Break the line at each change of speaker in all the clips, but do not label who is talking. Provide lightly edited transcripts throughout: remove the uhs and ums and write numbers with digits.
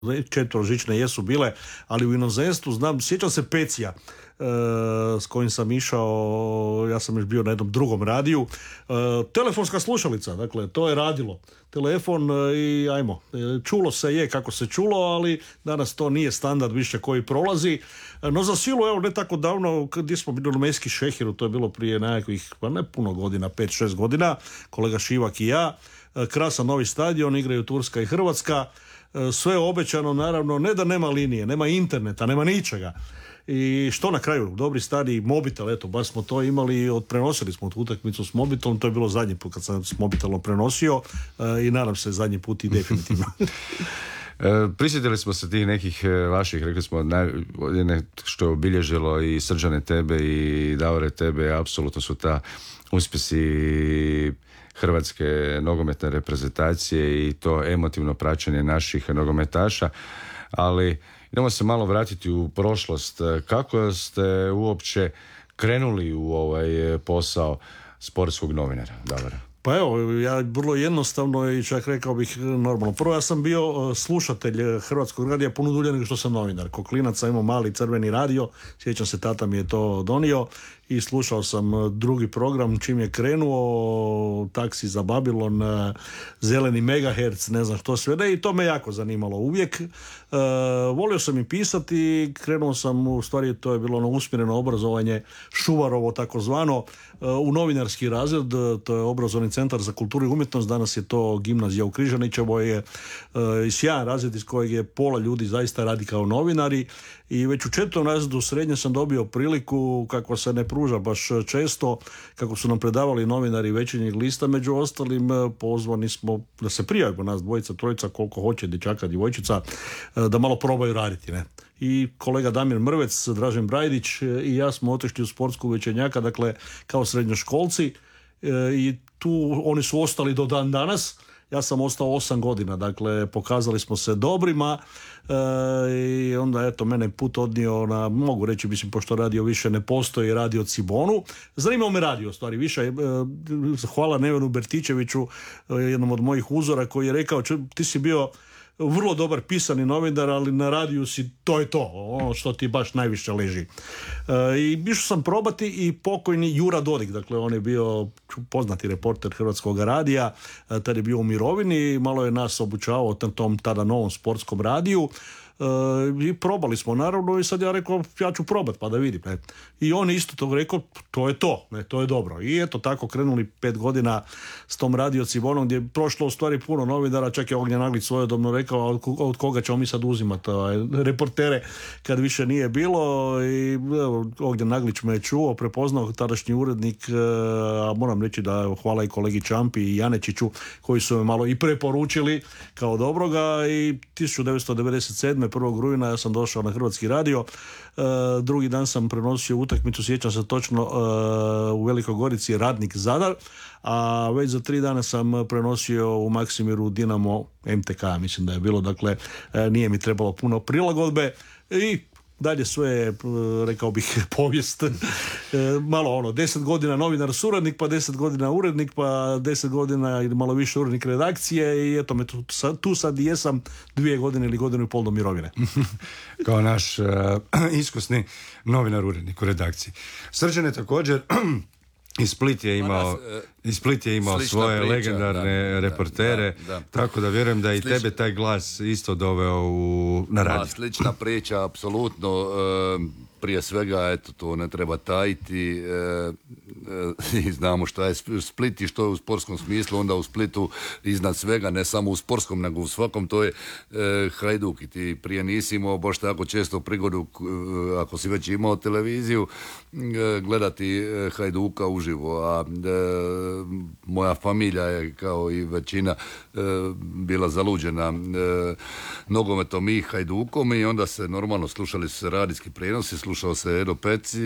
četvrožične jesu bile, ali u inozemstvu znam, sjećam se Pecija, s kojim sam išao, ja sam još bio na jednom drugom radiju, telefonska slušalica, dakle to je radilo, telefon i ajmo, čulo se je kako se čulo, ali danas to nije standard više koji prolazi, no za silu, evo ne tako davno, gdje smo bili u Meski Šehiru, to je bilo prije nekakvih, pa ne puno godina, 5-6 godina, kolega Šivak i ja, krasan novi stadion, igraju Turska i Hrvatska, sve obećano, naravno, ne da nema linije, nema interneta, nema ničega. I što na kraju? Dobri stari mobitel, eto, baš smo to imali, prenosili smo tu utakmicu s mobitelom, to je bilo zadnji put kad sam s mobitelom prenosio i nadam se zadnji put i definitivno.
Prisjetili smo se tih nekih vaših, rekli smo, što je obilježilo i Srđane tebe i Davore tebe, apsolutno su ta uspjesi hrvatske nogometne reprezentacije i to emotivno praćenje naših nogometaša, ali idemo se malo vratiti u prošlost. Kako ste uopće krenuli u ovaj posao sportskog novinara, Davora?
Pa evo, ja vrlo jednostavno i čak rekao bih normalno. Prvo, ja sam bio slušatelj Hrvatskog radija puno dulje nego što sam novinar. Ko klinac sam imao mali crveni radio, sjećam se, tata mi je to donio i slušao sam drugi program čim je krenuo, Taksi za Babilon, Zeleni megaherc, ne znam što sve ne, i to me jako zanimalo uvijek. Volio sam i pisati, krenuo sam, u stvari to je bilo ono usmjereno obrazovanje, Šuvarovo takozvano, u novinarski razred, to je obrazovni centar za kulturu i umjetnost, danas je to gimnazija u Križanićevoj, je sjajan razred iz kojeg je pola ljudi zaista radi kao novinari i već u 4. razredu srednje sam dobio priliku, kako se ne pruža baš često, kako su nam predavali novinari Večernjeg lista, među ostalim pozvani smo da se prijavimo nas dvojica, trojica, koliko hoće, dječaka, djevojčica, da malo probaju raditi, ne. I kolega Damir Mrvec, Dražen Brajdić i ja smo otišli u sportsku Večernjaka, dakle kao srednjoškolci, i tu oni su ostali do dan danas. Ja sam ostao 8 godina, dakle pokazali smo se dobrima i onda eto mene put odnio na, mogu reći, mislim, pošto radio više ne postoji, radio Cibonu. Zanimao me radio, stvari više. Hvala Nevenu Bertičeviću, jednom od mojih uzora, koji je rekao, ti si bio vrlo dobar pisani novinar, ali na radiju si, to je to, ono što ti baš najviše leži. I išao sam probati i pokojni Jura Dodik, dakle on je bio poznati reporter Hrvatskog radija, tad je bio u mirovini, malo je nas obučavao tom tada novom sportskom radiju. I probali smo naravno i sad ja rekao, ja ću probat pa da vidim, ne. I on isto to rekao, to je to, ne, to je dobro. I eto tako krenuli 5 godina s tom Radio Cibonom, gdje je prošlo u stvari puno novinara, čak je Ognjen Naglić svojedobno rekao, od koga ćemo mi sad uzimati reportere kad više nije bilo. I Ognjen Naglić me je čuo, prepoznao tadašnji urednik, a moram reći da hvala i kolegi Čampi i Janečiću koji su me malo i preporučili kao dobroga. I 1997. 1. rujna ja sam došao na Hrvatski radio, drugi dan sam prenosio utakmicu, sjećam se točno, u Velikoj Gorici Radnik Zadar, a već za 3 dana sam prenosio u Maksimiru Dinamo MTK, mislim da je bilo, dakle nije mi trebalo puno prilagodbe i dalje sve, rekao bih, povijest. Malo 10 godina novinar suradnik, pa 10 godina urednik, pa 10 godina ili malo više urednik redakcije i eto me tu sad i jesam 2 godine ili godinu i pol do mirovine.
Kao naš iskusni novinar urednik u redakciji. Srđan je također i Split je imao svoje priča, legendarne reportere, da. Tako da vjerujem da i tebe taj glas isto doveo na radio.
Slična priča, apsolutno. Prije svega, eto, to ne treba tajiti i znamo šta je Split i što je u sportskom smislu, onda u Splitu iznad svega, ne samo u sportskom, nego u svakom, to je Hajduk. I ti prije nisi imao baš tako često prigodu, ako si već imao televiziju, gledati Hajduka uživo, a moja familija je, kao i većina, bila zaluđena nogometom i Hajdukom i onda se normalno slušali su se radijski prijenosi, slušao se Edo Peci,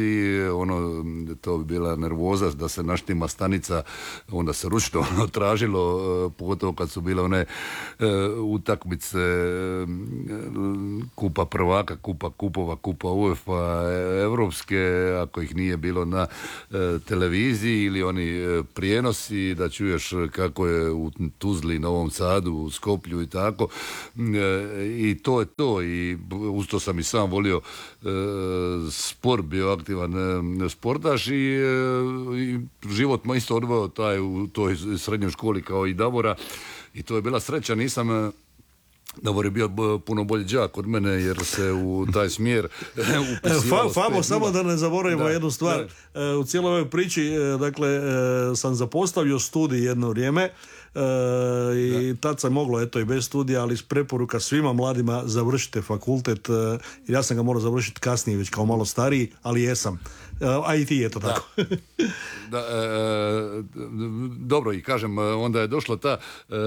to bi bila nervoza da se naštima stanica, onda se ručno pogotovo kad su bile one utakmice kupa prvaka, kupa kupova, kupa UEFA, evropske, ako ih nije bilo na televiziji ili oni prijenosi, da čuješ kako je u Tuzli, Novom Sadu, u Skoplju i tako. I to je to. I uz to sam i sam volio sport, bio aktivan sportaš i život me isto odveo taj u toj srednjoj školi kao i Davora. I to je bila sreća, nisam... Davor je bio puno bolji đak od mene jer se u taj smjer upisivalo.
Fabo, samo da ne zaboravimo jednu stvar. U cijeloj ovoj priči, dakle, sam zapostavio studij jedno vrijeme i tad sam moglo, eto, i bez studija, ali preporuka svima mladima završite fakultet. Ja sam ga morao završiti kasnije, već kao malo stariji, ali jesam. A i ti, eto tako.
Dobro, i kažem, onda je došlo ta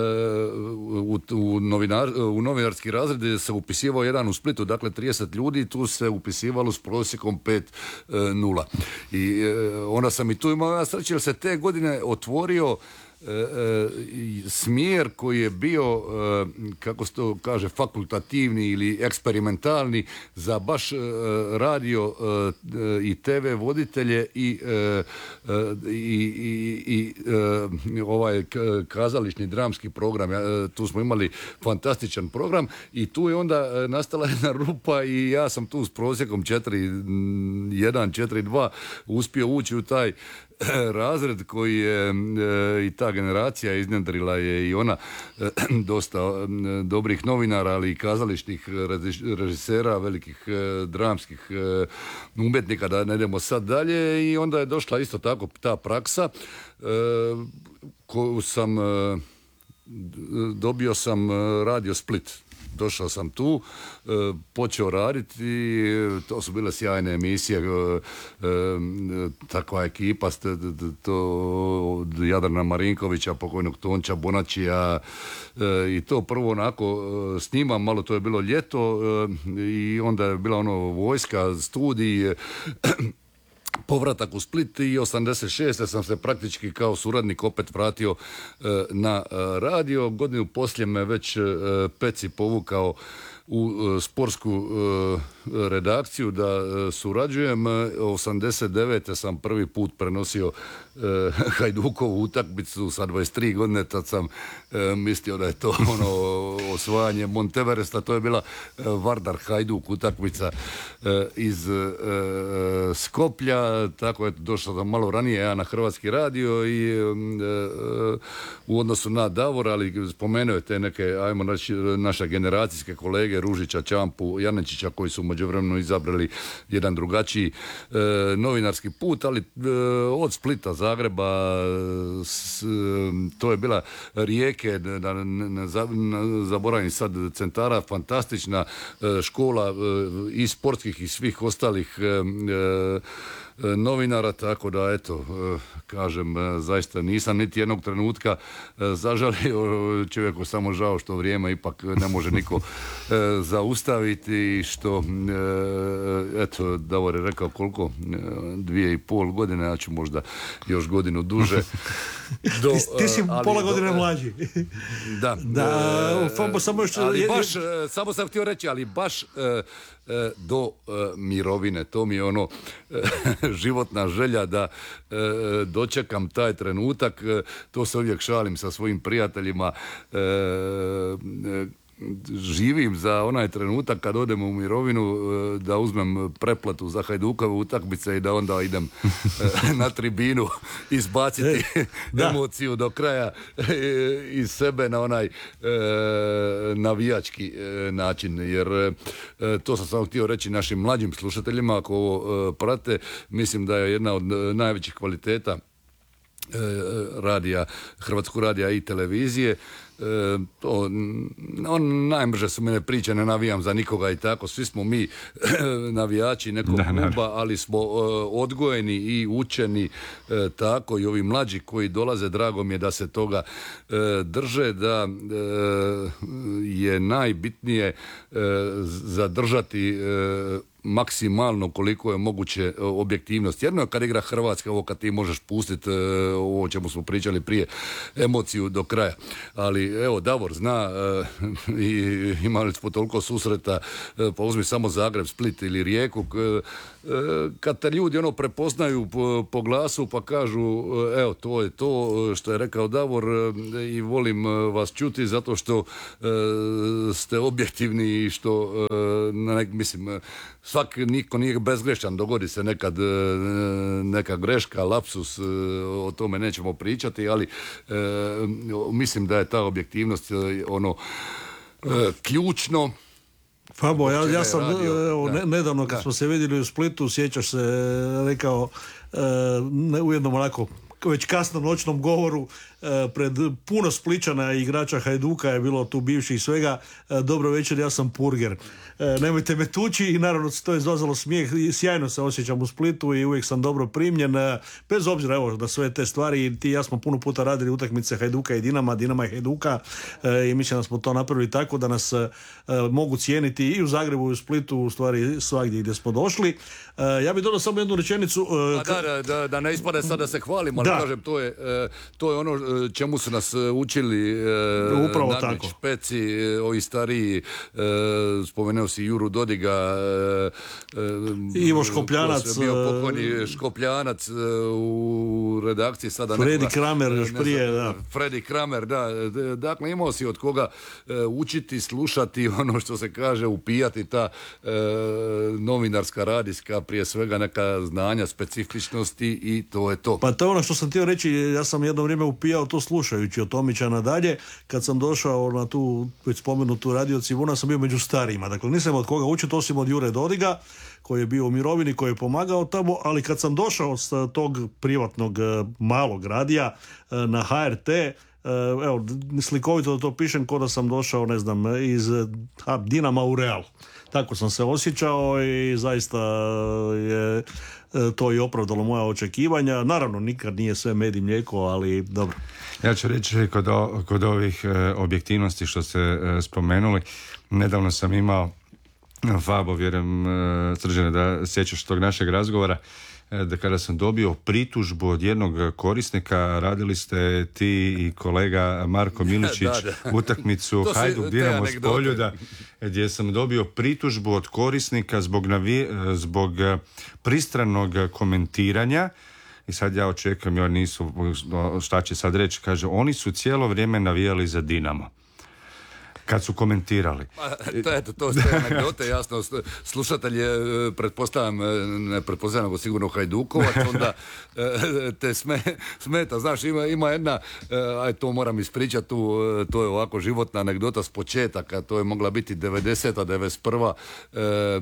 u novinarski razred se upisivao jedan u Splitu, dakle 30 ljudi, tu se upisivalo s prosjekom 5.0. I onda sam i tu imao sreće, jer se te godine otvorio smjer koji je bio, kako se to kaže, fakultativni ili eksperimentalni za baš radio i TV voditelje i ovaj kazališni dramski program. Tu smo imali fantastičan program i tu je onda nastala jedna rupa i ja sam tu s prosjekom 4.1, 4.2 uspio ući u taj razred koji je i ta generacija iznjedrila je i ona dosta dobrih novinara, ali i kazališnih režisera, velikih dramskih umjetnika, da ne idemo sad dalje. I onda je došla isto tako ta praksa koju sam dobio sam Radio Split. Došao sam tu, počeo raditi, to su bile sjajne emisije, takva ekipa, to od Jadrana Marinkovića, pokojnog Tonča Bonačija, i to prvo onako snimam, malo to je bilo ljeto i onda je bila ono vojska, studij, povratak u Split i 86. sam se praktički kao suradnik opet vratio na radio. Godinu poslije me već Peci povukao u sportsku redakciju da surađujem. 89. sam prvi put prenosio Hajdukovu utakmicu sa 23 godine, tad sam mislio da je to ono osvajanje Monteveresta, to je bila Vardar Hajduk utakmica iz Skoplja, tako je došao sam malo ranije ja na Hrvatski radio i u odnosu na Davor, ali spomenuo je te neke, ajmo reći, naše generacijske kolege Ružića, Čampu, Janečića, koji su u međuvremenu izabrali jedan drugačiji novinarski put, ali od Splita, Zagreba, to je bila Rijeke, da ne zaboravim sad, centara, fantastična škola i sportskih i svih ostalih novinara, tako da eto, kažem, zaista nisam niti jednog trenutka zažalio, čovjeku samo žao što vrijeme ipak ne može niko zaustaviti, što eto, Davor je rekao koliko, 2,5 godine, ja ću možda još godinu duže.
Ti si pola godine mlađi.
Da. Samo sam htio reći, ali baš do mirovine. To mi je ono životna želja da dočekam taj trenutak. To se uvijek šalim sa svojim prijateljima. Živim za onaj trenutak kad odem u mirovinu, da uzmem pretplatu za Hajdukove utakmice i da onda idem na tribinu izbaciti emociju do kraja iz sebe na onaj navijački način, jer to sam samo htio reći našim mlađim slušateljima ako ovo prate, mislim da je jedna od najvećih kvaliteta radija, Hrvatskog radija i televizije. Najbrže su mene priče, ne navijam za nikoga i tako, svi smo mi navijači nekog kluba, ali smo odgojeni i učeni tako, i ovi mlađi koji dolaze, drago mi je da se toga drže, da je najbitnije zadržati maksimalno koliko je moguće objektivnost. Jedno je kad igra Hrvatska, ovo kad ti možeš pustiti ovo o čemu smo pričali prije, emociju do kraja, ali ali evo Davor zna i imali smo toliko susreta, pa uzmi samo Zagreb, Split ili Rijeku, kad te ljudi prepoznaju po glasu pa kažu evo to je to što je rekao Davor i volim vas čuti zato što ste objektivni i što mislim niko nije bezgrešan, dogodi se nekad neka greška, lapsus, o tome nećemo pričati, ali mislim da je ta objektivnost ključno.
Fabo, ja sam nedavno kad smo se vidjeli u Splitu, sjećaš se, rekao u jednom onako već kasnom noćnom govoru pred puno Spličana i igrača Hajduka je bilo tu bivših svega, dobro večer, ja sam Purger. Nemojte me tući i naravno to je izazvalo smijeh i sjajno se osjećam u Splitu i uvijek sam dobro primljen, bez obzira evo na sve te stvari. Ti i ja smo puno puta radili utakmice Hajduka i Dinama i Hajduka i mislim da smo to napravili tako da nas mogu cijeniti i u Zagrebu i u Splitu, u stvari svagdje gdje smo došli. Ja bih dodao samo jednu rečenicu.
Da ne ispade sad da se hvalimo, ali kažem, to je ono čemu su nas učili Nadnić, Peci, ovi stariji, spomenuo si Juru Dodiga,
Ivo Škopljanac,
bio pokojni Škopljanac u redakciji sada.
Fredi Kramer još prije, da.
Fredi Kramer, da. Dakle, imao si od koga učiti, slušati, ono što se kaže, upijati ta novinarska, radijska, prije svega neka znanja, specifičnosti i to je to.
Pa to je ono što sam htio reći, ja sam jedno vrijeme upijao to slušajući od Tomića nadalje, kad sam došao na tu već spomenutu Radio Cibuna sam bio među starijima, dakle nisam od koga učiti osim od Jure Dodiga koji je bio u mirovini, koji je pomagao tamo, ali kad sam došao s tog privatnog malog radija na HRT, evo, slikovito da to pišem, kao da sam došao, ne znam, iz Dinama u Real. Tako sam se osjećao i zaista je to i opravdalo moja očekivanja. Naravno, nikad nije sve med i mlijeko, ali dobro.
Ja ću reći kod ovih objektivnosti što ste spomenuli, nedavno sam imao Fabo, vjerujem Srđane da sjećaš tog našeg razgovora, da kada sam dobio pritužbu od jednog korisnika, radili ste ti i kolega Marko Miličić utakmicu Hajduk Dinamo s Poljuda, gdje sam dobio pritužbu od korisnika zbog pristranog komentiranja. I sad ja očekujem, jer nisu, šta će sad reći, kaže, oni su cijelo vrijeme navijali za Dinamo kad su komentirali.
To ste anegdote, jasno. Slušatelj je, ne pretpostavljam, nego sigurno Hajdukovac, onda te smeta. Znaš, ima jedna, to moram ispričati, to je ovako životna anegdota s početaka, to je mogla biti 90-a, 91-a,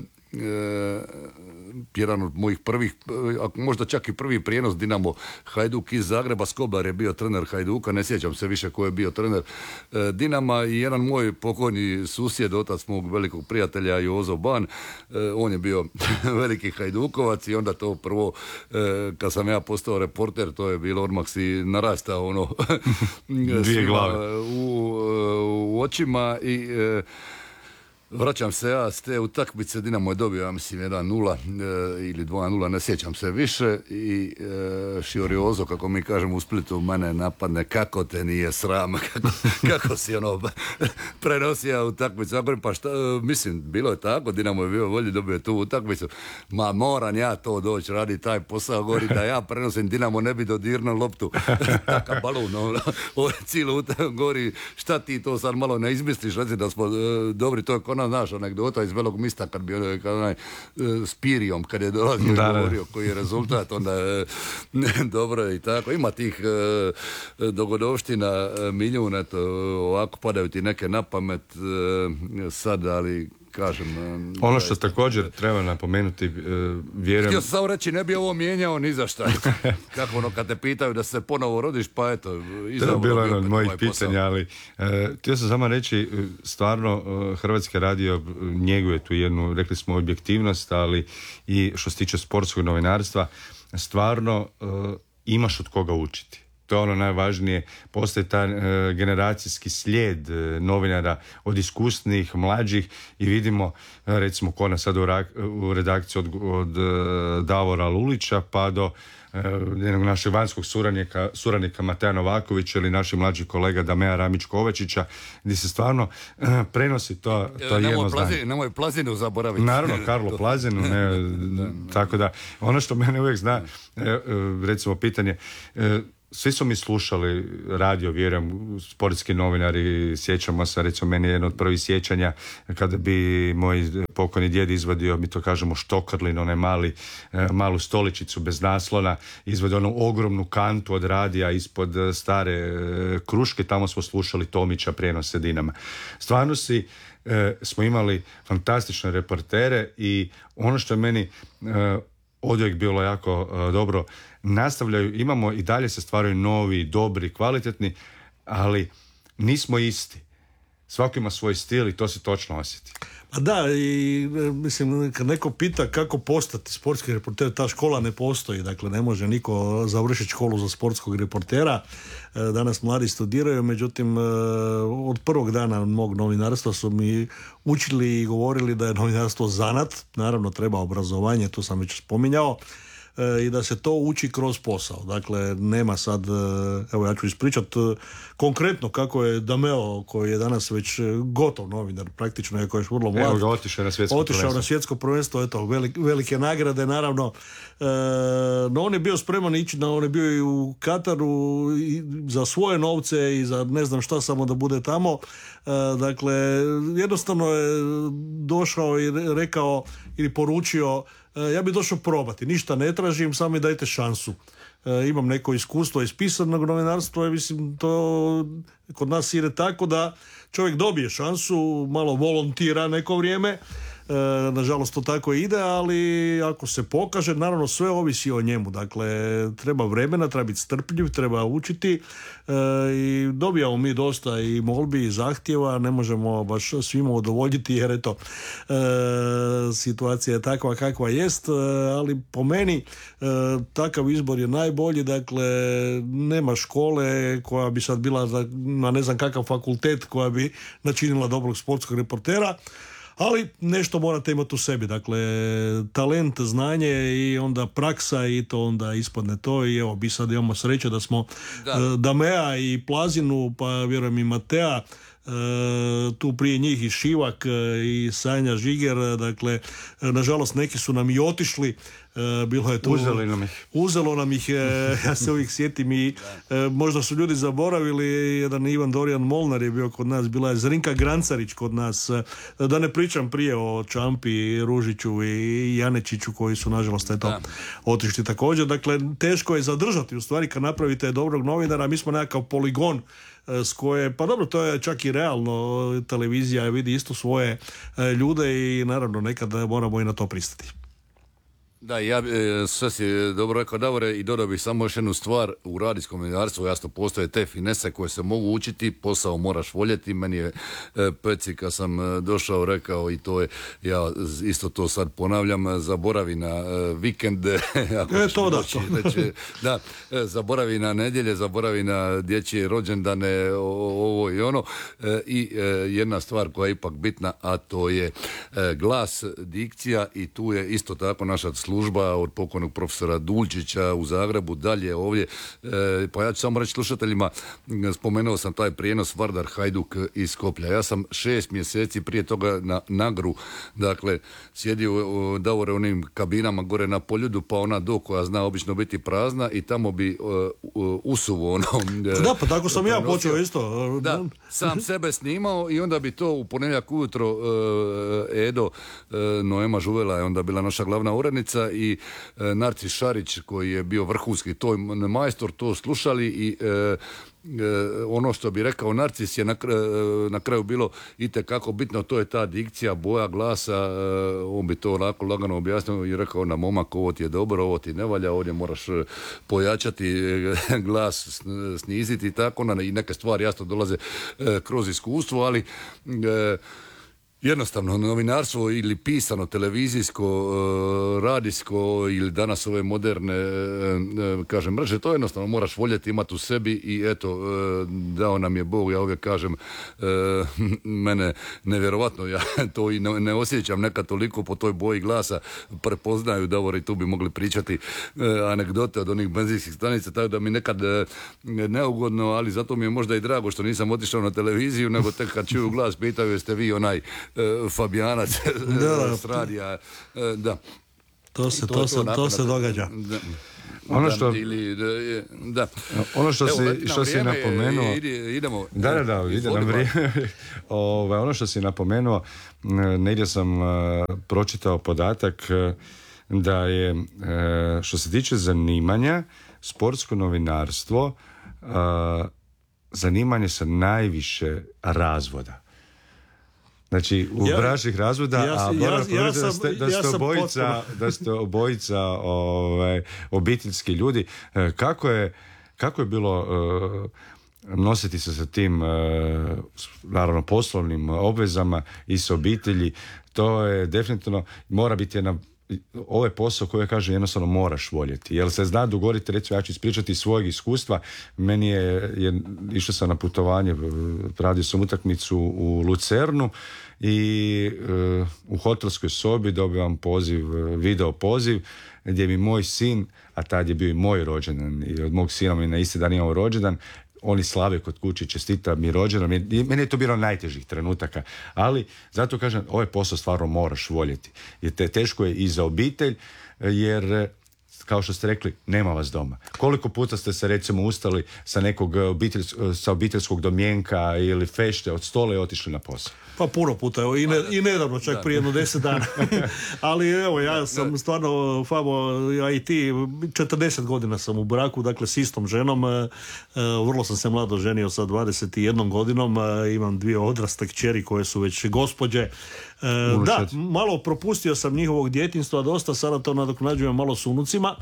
jedan od mojih prvih, možda čak i prvi prijenos Dinamo Hajduk iz Zagreba. Skoblar je bio trener Hajduka, ne sjećam se više ko je bio trener Dinama, i jedan moj pokojni susjed, otac mog velikog prijatelja Jozo Ban, on je bio veliki Hajdukovac i onda to prvo, kad sam ja postao reporter, to je bilo, odmah si narastao
dvije glave
u očima i vraćam se ja s te utakmice, Dinamo je dobio, ja mislim, 1-0 ili 2-0, ne sjećam se više, i Šioriozo, kako mi kažemo u Splitu, mene napadne, kako te nije sram, kako si prenosio utakmicu. Ja govorim, pa šta, mislim, bilo je tako, Dinamo je bio volji, dobio tu utakmicu, ma moram ja to doći, radi taj posao, govori da ja prenosim, Dinamo ne bi dodirno loptu, takav balun, cijelu utakmicu, govori, šta ti to sad malo ne izmisliš, reci da smo dobri, to je naš anegdota iz Velog Mista kad bi s Pirijom kad je dolazio i govorio koji je rezultat, onda dobro je i tako. Ima tih dogodovština milijun, eto, ovako padaju ti neke na pamet sad, ali kažem...
Ono što također treba napomenuti, vjerujem...
Htio sam samo reći, ne bi ovo mijenjao ni za šta. Kako kad te pitaju da se ponovo rodiš, pa eto...
To je bilo jedno od mojih pitanja, ali htio sam samo reći, stvarno Hrvatski radio njeguje tu jednu, rekli smo, objektivnost, ali i što se tiče sportskog novinarstva, stvarno imaš od koga učiti. to je ono najvažnije, postoji taj generacijski slijed novinara od iskusnih, mlađih i vidimo recimo ko nas sad u redakciji od Davora Lulića pa do jednog našeg vanjskog suradnika Mateja Novakovića ili naših mlađih kolega Damea Ramić-Kovačića, gdje se stvarno prenosi to jedno znanje.
Nemoj Plazinu zaboraviti.
Naravno, Karlo Plazinu, tako da, ono što mene uvijek zna, recimo pitanje, svi su mi slušali radio, vjerujem, sportski novinari, sjećamo se, recimo meni je jedno od prvih sjećanja kada bi moj pokojni djed izvadio, mi to kažemo štokrlin, onaj malu stoličicu bez naslona, izvadio onu ogromnu kantu od radija ispod stare kruške, tamo smo slušali Tomića prijenose Dinama. Stvarno smo imali fantastične reportere i ono što je meni odvijek bilo jako dobro, nastavljaju, imamo i dalje se stvaraju novi, dobri, kvalitetni, ali nismo isti. Svako ima svoj stil i to se točno osjeti.
Pa da, i mislim, kad neko pita kako postati sportski reporter, ta škola ne postoji, dakle ne može niko završiti školu za sportskog reportera. Danas mladi studiraju, međutim od prvog dana mog novinarstva su mi učili i govorili da je novinarstvo zanat, naravno treba obrazovanje, to sam već spominjao, i da se to uči kroz posao. Dakle, nema sad, evo ja ću ispričati konkretno kako je Dameo, koji je danas već gotov novinar, praktično je koji je vrlo mlad.
Evo ga, otišao na svjetsko prvenstvo.
Eto, velike nagrade, naravno. No on je bio spreman ići, on je bio i u Kataru i za svoje novce i za ne znam šta, samo da bude tamo. Dakle, jednostavno je došao i rekao ili poručio, ja bih došao probati, ništa ne tražim, samo mi dajte šansu. Imam neko iskustvo iz pisanog novinarstva i mislim to kod nas ide tako da čovjek dobije šansu, malo volontira neko vrijeme, nažalost to tako ide, ali ako se pokaže, naravno sve ovisi o njemu, dakle treba vremena, treba biti strpljiv, treba učiti i dobijamo mi dosta i molbi i zahtjeva, ne možemo baš svima udovoljiti jer eto situacija je takva kakva jest, ali po meni takav izbor je najbolji, dakle nema škole koja bi sad bila na ne znam kakav fakultet koja bi načinila dobrog sportskog reportera, ali nešto morate imati u sebi, dakle talent, znanje i onda praksa i to onda ispadne to i evo bi sad imamo sreće da smo Damea i Plazinu, pa vjerujem i Matea, tu prije njih i Šivak i Sanja Žiger, dakle nažalost neki su nam i otišli, bilo je to uzelo nam ih, ja se uvijek sjetim i možda su ljudi zaboravili, jedan Ivan Dorijan Molnar je bio kod nas, bila je Zrinka Grancarić kod nas, da ne pričam prije o Čampi, Ružiću i Janečiću koji su nažalost otišli također, dakle teško je zadržati u stvari kad napravite dobrog novinara, mi smo nekakav poligon s koje, pa dobro, to je čak i realno, televizija vidi isto svoje ljude i naravno nekad moramo i na to pristati.
Da, ja sve si dobro rekao Davore i dodao bih samo još jednu stvar u radijskom novinarstvu, jasno postoje te finese koje se mogu učiti, posao moraš voljeti, meni je Peci kad sam došao rekao i to je, ja isto to sad ponavljam, zaboravi na vikende, zaboravi na nedjelje, zaboravi na dječje rođendane, ovo i ono, i jedna stvar koja je ipak bitna, a to je glas, dikcija i tu je isto tako naša služba od pokojnog profesora Dulčića u Zagrebu, dalje ovdje. Pa ja ću samo reći slušateljima, spomenuo sam taj prijenos Vardar Hajduk iz Skoplja. Ja sam 6 mjeseci prije toga na Nagru, dakle, sjedio Davore u onim kabinama gore na Poljudu, pa ona do koja zna obično biti prazna i tamo bi usuvo ono...
Da, pa tako sam ja počeo isto.
Da, sam sebe snimao i onda bi to u ponedjeljak ujutro Edo Noema Žuvela je onda bila naša glavna urednica i Narcis Šarić koji je bio vrhunski toj majstor, to slušali i ono što bi rekao Narcis je na kraju bilo itekako bitno, to je ta dikcija, boja glasa, on bi to lagano objasnio i rekao na momak, ovo ti je dobro, ovo ti ne valja, ovdje moraš pojačati glas, sniziti i tako, i neke stvari jasno dolaze kroz iskustvo, ali Jednostavno, novinarstvo ili pisano, televizijsko, radijsko ili danas ove moderne, kažem, mreže, to jednostavno moraš voljeti, imati u sebi i eto, dao nam je Bog, ja uvijek kažem, mene nevjerovatno, ja to i ne osjećam nekad toliko po toj boji glasa, prepoznaju Davor i tu bi mogli pričati anegdote od onih benzinskih stanica, tako da mi nekad neugodno, ali zato mi je možda i drago što nisam otišao na televiziju, nego tek kad čuju glas pitaju jeste vi onaj Fabijanac s radija, da.
To se događa.
Da. Ono što si napomenuo,
idemo.
Ide nam vrijeme. Ono što si napomenuo, negdje sam pročitao podatak da je, što se tiče zanimanja, sportsko novinarstvo zanimanje sa najviše razvoda. Znači, u bračnih razvoda, da ste obojica obiteljski ljudi. Kako je bilo nositi se sa tim, naravno, poslovnim obvezama i s obitelji? To je definitivno, mora biti jedna, ovo je posao koji, ja kažem, jednostavno moraš voljeti, jer se zna dogoditi, recimo ja ću ispričati iz svojeg iskustva, meni išao sam na putovanje, radio sam utakmicu u Lucernu i u hotelskoj sobi dobivam video poziv, gdje mi moj sin, a tad je bio i moj rođendan, i od mog sina mi na isti dan imao rođendan, oni slave kod kući, čestita mi rođendan. Meni je to bilo najtežih trenutaka, ali zato kažem, ovaj posao stvarno moraš voljeti. Jer teško je i za obitelj, jer kao što ste rekli, nema vas doma. Koliko puta ste se recimo ustali sa nekog sa obiteljskog domjenka ili fešte od stola i otišli na posao?
Pa puno puta, evo, i nedavno, čak prije 10 dana. Ali evo, ja sam stvarno, Fabo, ja i ti, 40 godina sam u braku, dakle s istom ženom. Vrlo sam se mlado ženio sa 21 godinom, imam 2 odrasle kćeri koje su već gospođe. Da, malo propustio sam njihovog djetinjstva, dosta, sada to nadoknađujem malo s unucima.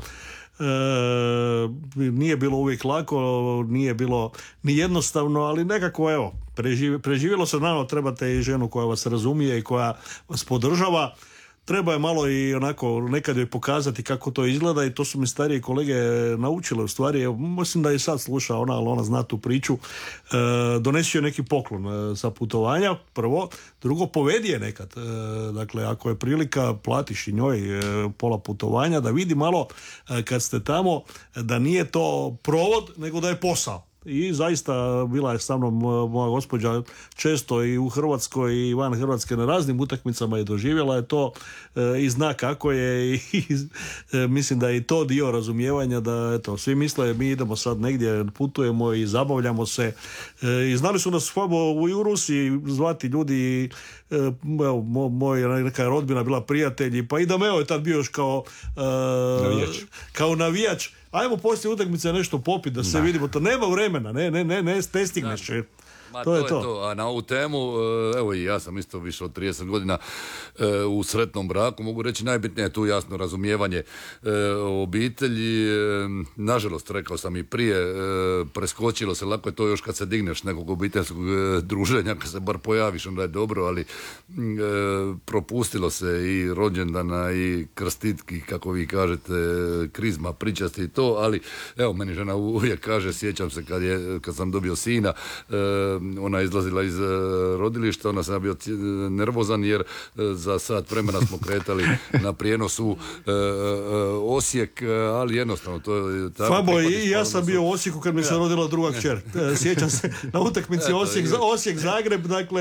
Nije bilo uvijek lako, nije bilo ni jednostavno, ali nekako evo, preživjelo se. Naravno, trebate i ženu koja vas razumije i koja vas podržava. Treba je malo i onako nekad joj pokazati kako to izgleda, i to su mi starije kolege naučile u stvari. Mislim da i sad sluša ona, ali ona zna tu priču. Donesi joj neki poklon sa putovanja, prvo. Drugo, povedi je nekad. Dakle, ako je prilika, platiš i njoj pola putovanja, da vidi malo kad ste tamo da nije to provod, nego da je posao. I zaista bila je sa mnom moja gospođa često i u Hrvatskoj i van Hrvatske na raznim utakmicama, i doživjela je to i zna kako je, i mislim da je i to dio razumijevanja, da eto, svi misle mi idemo sad negdje, putujemo i zabavljamo se, i znali su nas u Rusiji zvati ljudi, evo, moja neka rodbina bila prijatelji, pa i da Meo je tad bio još kao navijač. Ajmo poslije utakmice nešto popiti da se vidimo. To nema vremena, ne stigneš. To je to.
A na ovu temu, evo i ja sam isto više od 30 godina u sretnom braku, mogu reći najbitnije je tu jasno razumijevanje obitelji. Nažalost, rekao sam i prije, preskočilo se, lako je to još kad se digneš nekog obiteljskog druženja, kad se bar pojaviš, onda je dobro, ali propustilo se i rođendana i krstitki, kako vi kažete, krizma, pričasti i to, ali evo, meni žena uvijek kaže, sjećam se kad sam dobio sina, ona je izlazila iz rodilišta, ona sam bio nervozan jer za sat vremena smo kretali na prijenosu Osijek, ali jednostavno to je tako.
Fabo, i ja sam bio u Osijeku kad mi se rodila druga kćer. Sjećam se na utakmici Osijek-Zagreb, dakle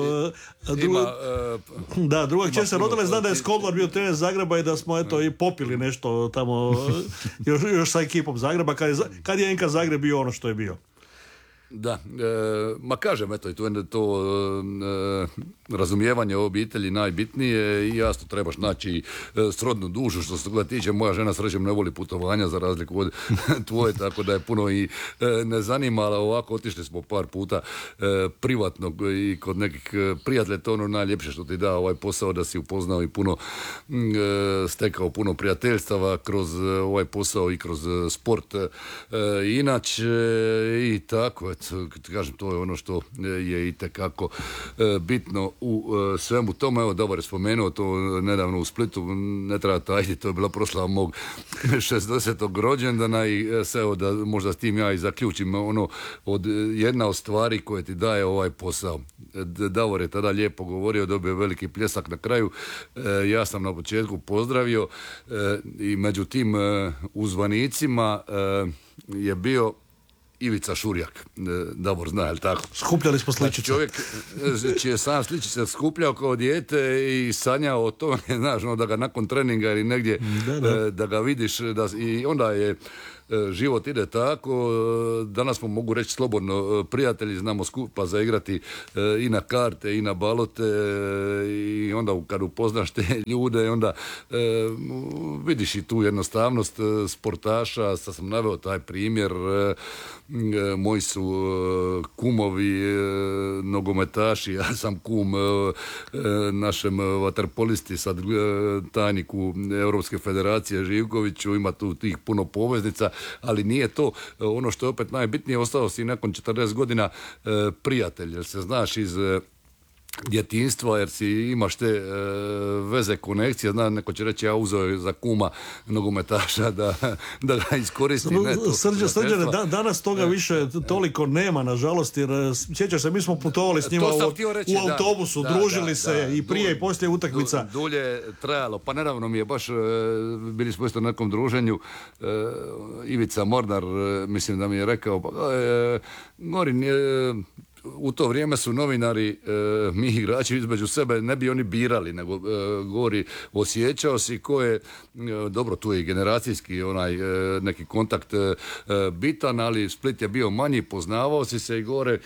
druga kćer se rodila, zna da je Skoldar bio trener Zagreba i da smo i popili nešto tamo još sa ekipom Zagreba kad je NK Zagreb bio ono što je bio.
Da, ma kažem, eto, i to razumijevanje obitelji najbitnije, i jasno trebaš naći srodnu dušu, što se toga tiče. Moja žena srećem ne voli putovanja za razliku od tvoje, tako da je puno i ne zanima, ali ovako otišli smo par puta privatno i kod nekih prijatelja. To ono najljepše što ti da ovaj posao, da si upoznao i puno stekao puno prijateljstava kroz ovaj posao i kroz sport inače, i tako, eto. kažem, to je ono što je itekako bitno u svemu tome. Evo, Davor je spomenuo to nedavno u Splitu, ne treba tajiti, to je bila proslava mog 60. rođendana i evo da možda s tim ja i zaključim jedna od stvari koje ti daje ovaj posao. Davor je tada lijepo govorio, dobio veliki pljesak na kraju. Ja sam na početku pozdravio i među tim uzvanicima je bio Ivica Šurjak, Davor zna, je li tako?
Skupljali smo sličice.
Znači, čovjek čije sam sličice skupljao kao dijete i sanjao o tome, znaš, da ga nakon treninga ili negdje da ga vidiš i onda je život ide tako. Danas smo, mogu reći slobodno, prijatelji, znamo skupa zaigrati i na karte i na balote i onda kad upoznaš te ljude onda vidiš i tu jednostavnost sportaša. Sad sam naveo taj primjer, moji su kumovi nogometaši, ja sam kum našem vaterpolisti, sad tajniku Europske federacije Živkoviću, ima tu tih puno poveznica, ali nije to ono što je opet najbitnije. Ostao si nakon 40 godina prijatelj, jer se znaš iz djetinjstva, jer imaš te veze, konekcije. Neko će reći, ja uzeo za kuma nogometaša da ga iskoristim.
Srđane, danas toga više toliko nema, nažalost, jer sjećaš se, mi smo putovali s njima u autobusu, družili se i prije i poslije utakmica.
Dulje trajalo, pa naravno mi je baš, bili smo isto na nekom druženju, Ivica Mornar, mislim da mi je rekao, Gorin, u to vrijeme su novinari, mi igrači između sebe, ne bi oni birali, nego govori, osjećao si ko je, dobro, tu je i generacijski neki kontakt bitan, ali Split je bio manji, poznavao si se i gore,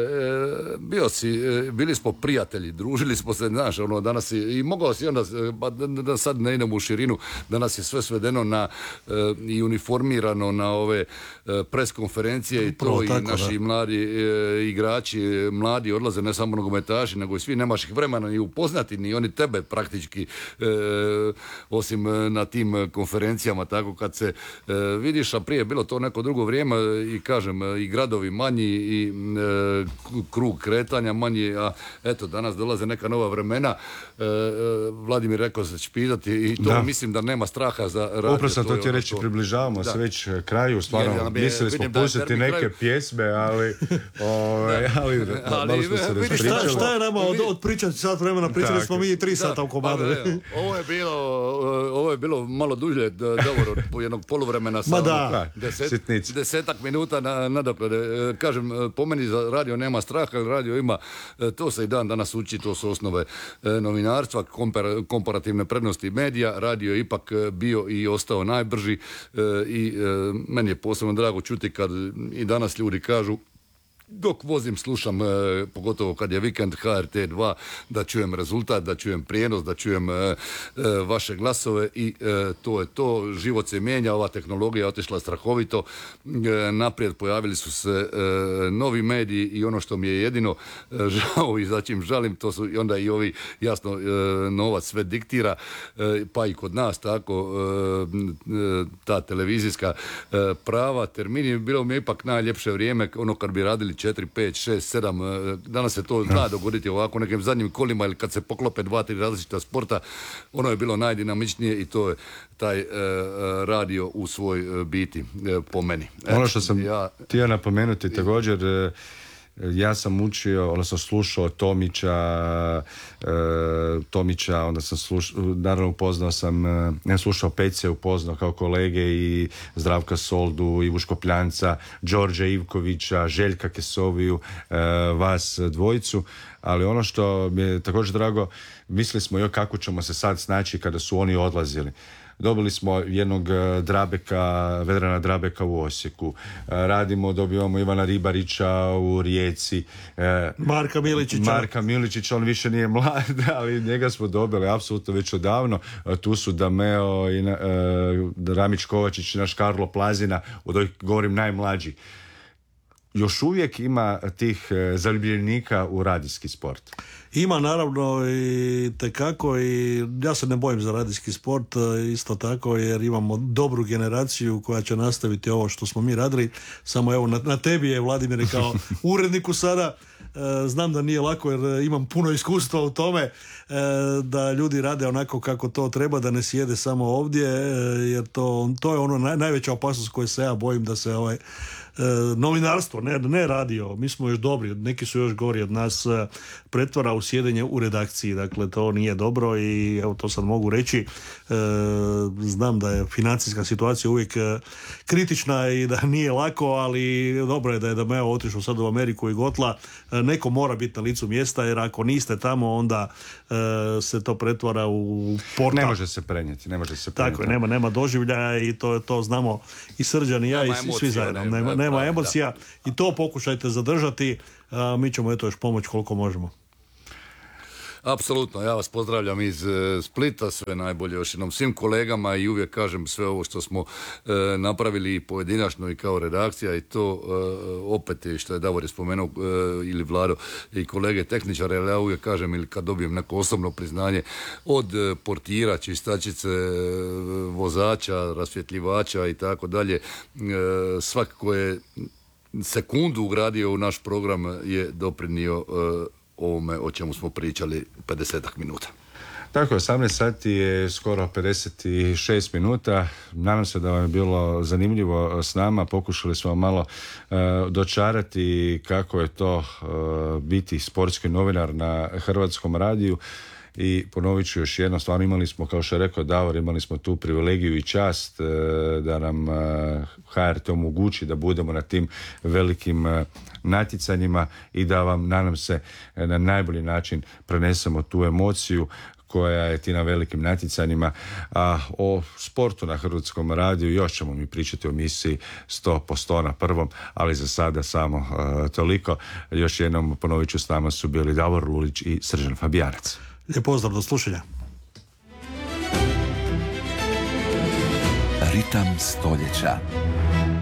bili smo prijatelji, družili smo se, znaš, danas i mogao si onda, da sad ne idemo u širinu, danas je sve svedeno na i uniformirano na ove pres konferencije i to, i naši mladi igrači, mladi odlaze, ne samo nogometaši, nego i svi, nemaš ih vremena ni upoznati, ni oni tebe praktički, osim na tim konferencijama, tako kad se vidiš, a prije je bilo to neko drugo vrijeme i kažem, i gradovi manji i krug kretanja manji, a eto, danas dolaze neka nova vremena. Vladimir rekao se će pitati i to mislim da nema straha za radio.
Upravo sam to ti reći, približavamo se već kraju, stvarno, mislili smo pustiti neke pjesme, ali malo smo se raspričali.
Šta je nama od pričati sat vremena, pričali smo mi 3 sata u komadu.
Ovo je bilo malo duže, dobro, po jednog poluvremena sa 10 minuta nadoklade. Kažem, po meni za radio nema straha, ali radio ima, to se i dan danas uči, to su osnove novinarstva, komparativne prednosti medija. Radio je ipak bio i ostao najbrži i meni je posebno drago čuti kad i danas ljudi kažu, dok vozim, slušam, pogotovo kad je vikend, HRT2, da čujem rezultat, da čujem prijenos, da čujem vaše glasove i to je to. Život se mijenja, ova tehnologija je otišla strahovito naprijed, pojavili su se novi mediji i ono što mi je jedino žao i za čim žalim, to su onda i ovi, jasno, novac sve diktira, pa i kod nas tako, ta televizijska prava, termini. Bilo mi je ipak najljepše vrijeme, kad bi radili 4, 5, 6, 7, danas se to zna dogoditi ovako nekim zadnjim kolima ili kad se poklope 2-3 različita sporta, ono je bilo najdinamičnije i to je taj radio u svoj biti, po meni.
Ono što sam htio napomenuti također, ja sam učio, odnosno slušao Tomića, onda sam naravno upoznao sam, slušao Pece, upoznao kao kolege i Zdravka Soldu, Ivu Škopljanca, Đorđa Ivkovića, Željka Kesoviju, vas dvojicu, ali ono što mi je također drago, mislili smo kako ćemo se sad snaći kada su oni odlazili. Dobili smo jednog Vedrana Drabeka u Osijeku. Dobivamo Ivana Ribarića u Rijeci. Marka Miličića, on više nije mlad, ali njega smo dobili apsolutno već odavno. Tu su Dameo i Ramić Kovačić, naš Karlo Plazina, od ovih govorim najmlađi. još uvijek ima tih zaljubljenika u radijski sport?
Ima naravno i tekako, i ja se ne bojim za radijski sport isto tako, jer imamo dobru generaciju koja će nastaviti ovo što smo mi radili. Samo evo na tebi je, Vladimir, kao uredniku sada. Znam da nije lako jer imam puno iskustva u tome, da ljudi rade onako kako to treba, da ne sjede samo ovdje, jer to je ono najveća opasnost koju se ja bojim, da se novinarstvo, ne radio, mi smo još dobri, neki su još gori od nas, pretvara u sjedenje u redakciji. Dakle, to nije dobro i evo, to sad mogu reći. Znam da je financijska situacija uvijek kritična i da nije lako, ali dobro je da je Dameo otišao sad u Ameriku i Gotla. Neko mora biti na licu mjesta, jer ako niste tamo, onda se to pretvara u portal.
Ne može se prenijeti.
Tako je, nema doživljaja i to znamo i Srđan i ja i svi zajedno. Nema emocija, da. I to pokušajte zadržati, mi ćemo eto još pomoći koliko možemo.
Apsolutno, ja vas pozdravljam iz Splita, sve najbolje još jednom svim kolegama i uvijek kažem sve ovo što smo napravili i pojedinačno i kao redakcija, i to opet je što je Davor je spomenuo ili Vlado i kolege tehničare, ali ja uvijek kažem, ili kad dobijem neko osobno priznanje od portira, čistačice, vozača, rasvjetljivača i tako dalje, svakako je sekundu ugradio u naš program je doprinio ovome o čemu smo pričali 50 minuta.
Tako je, 18 sati je skoro 56 minuta. Nadam se da vam je bilo zanimljivo s nama. Pokušali smo malo dočarati kako je to biti sportski novinar na Hrvatskom radiju. I ponovit ću još jedno, stvarno imali smo, kao što je rekao Davor, imali smo tu privilegiju i čast da nam HRT omogući da budemo na tim velikim natjecanjima i da vam, nadam se, na najbolji način prenesemo tu emociju koja je ti na velikim natjecanjima. A o sportu na Hrvatskom radiju još ćemo mi pričati o emisiji 100% na prvom, ali za sada samo toliko. Još jednom ponovit ću, s nama su bili Davor Lulić i Srđan Fabijanac.
Lijep pozdrav, do slušanja.
Ritam stoljeća.